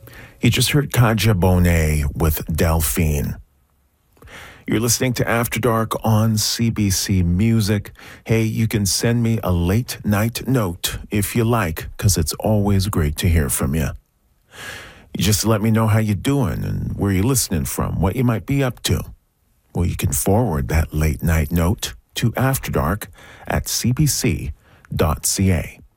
You just heard Kaja Bonet with Delphine. You're listening to After Dark on CBC Music. Hey, you can send me a late night note if you like, because it's always great to hear from you. You just let me know how you're doing and where you're listening from, what you might be up to. Well, you can forward that late night note to afterdark@cbc.ca.